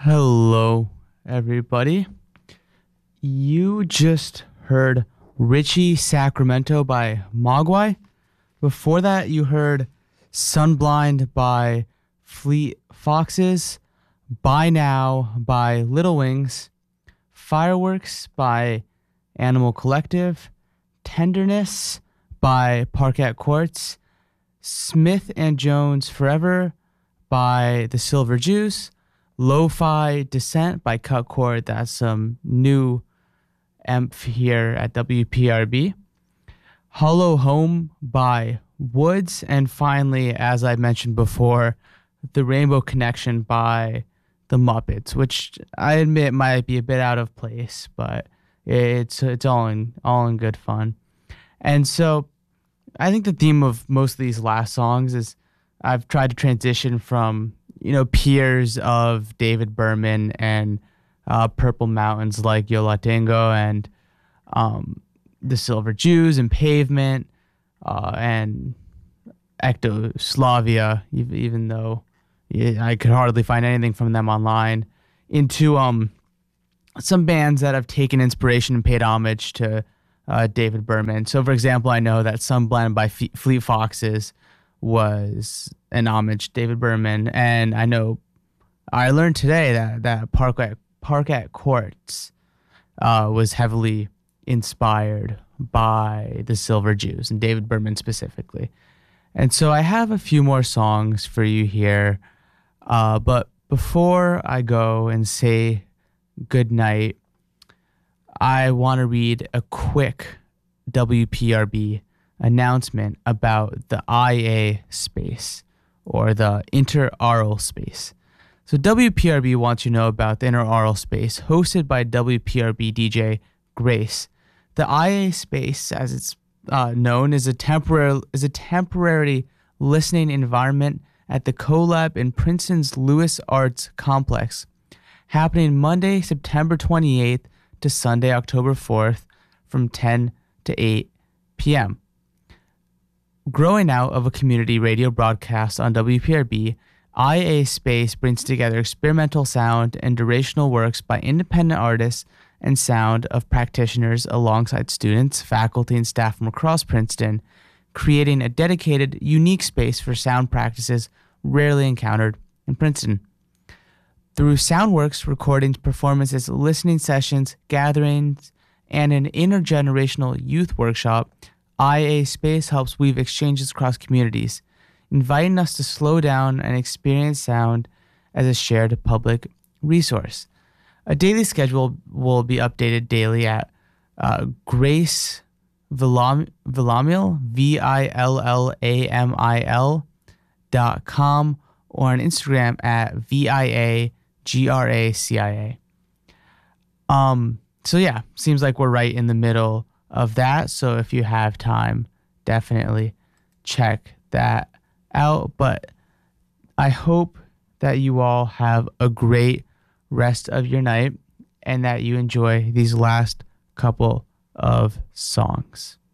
Hello, everybody. You just heard Richie Sacramento by Mogwai. Before that, you heard Sunblind by Fleet Foxes, By Now by Little Wings, Fireworks by Animal Collective, Tenderness by Parquet Quartz, Smith and Jones Forever by The Silver Jews, Lo-Fi Descent by Cut Chord. That's some new emp here at WPRB. Hollow Home by Woods. And finally, as I mentioned before, The Rainbow Connection by The Muppets, which I admit might be a bit out of place, but it's all in good fun. And so I think the theme of most of these last songs is I've tried to transition from peers of David Berman and Purple Mountains like Yo La Tengo and The Silver Jews and Pavement and Ectoslavia, even though I could hardly find anything from them online, into some bands that have taken inspiration and paid homage to David Berman. So, for example, I know that Sunblind by Fleet Foxes was an homage to David Berman, and I learned today that Parquet Quartz was heavily inspired by the Silver Jews and David Berman specifically. And so I have a few more songs for you here, but before I go and say goodnight, I want to read a quick WPRB announcement about the IA space, or the interaural space. So WPRB wants you to know about the interaural space hosted by WPRB DJ Grace. The IA space, as it's known, is a temporary listening environment at the CoLab in Princeton's Lewis Arts Complex, happening Monday, September 28th to Sunday, October 4th from 10 to 8 p.m. Growing out of a community radio broadcast on WPRB, IA Space brings together experimental sound and durational works by independent artists and sound of practitioners alongside students, faculty, and staff from across Princeton, creating a dedicated, unique space for sound practices rarely encountered in Princeton. Through Soundworks, recordings, performances, listening sessions, gatherings, and an intergenerational youth workshop, IA Space helps weave exchanges across communities, inviting us to slow down and experience sound as a shared public resource. A daily schedule will be updated daily at Grace Villamil, VILLAMIL.com, or on Instagram at VIAGRACIA. So yeah, seems like we're right in the middle of that. So if you have time, definitely check that out. But I hope that you all have a great rest of your night and that you enjoy these last couple of songs.